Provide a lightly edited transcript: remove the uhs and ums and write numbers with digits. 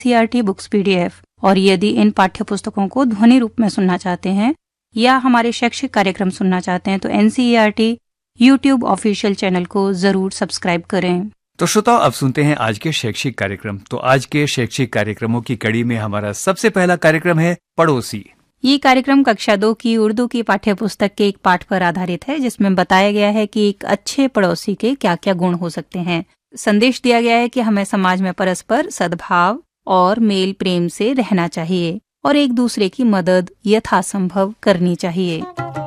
NCERT books PDF। और यदि इन पाठ्य पुस्तकों को ध्वनि रूप में सुनना चाहते हैं या हमारे शैक्षिक कार्यक्रम सुनना चाहते हैं तो NCERT YouTube ऑफिशियल चैनल को जरूर सब्सक्राइब करें। तो श्रोताओ, अब सुनते हैं आज के शैक्षिक कार्यक्रम। तो आज के शैक्षिक कार्यक्रमों की कड़ी में हमारा सबसे पहला कार्यक्रम है पड़ोसी। ये कार्यक्रम कक्षा 2 की उर्दू की पाठ्य पुस्तक के एक पाठ पर आधारित है, जिसमें बताया गया है कि एक अच्छे पड़ोसी के क्या क्या गुण हो सकते हैं। संदेश दिया गया है कि हमें समाज में परस्पर सद्भाव और मेल प्रेम से रहना चाहिए और एक दूसरे की मदद यथासंभव करनी चाहिए।